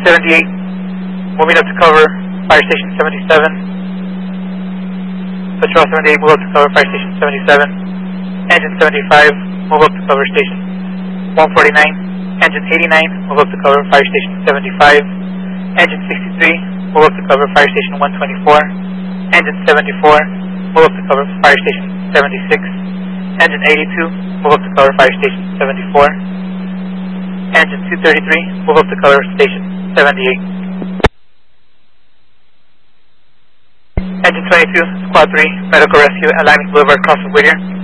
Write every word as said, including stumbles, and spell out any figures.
seventy-eight, moving up to cover Fire Station seventy-seven. Patrol seventy-eight, move up to cover Fire Station seventy-seven. Engine seventy-five, move up to cover Station one forty-nine. Engine eighty-nine, move up to cover Fire Station seventy-five. Engine sixty-three, move up to cover Fire Station one twenty-four. Engine seventy-four, move up to cover Fire Station seventy-six. Engine eighty-two, move up to cover Fire Station seventy-four. Engine two thirty-three, move up to cover Station seventy-eight. Engine twenty-two, Squad three, Medical Rescue, Alignment Boulevard, Crossing Whittier.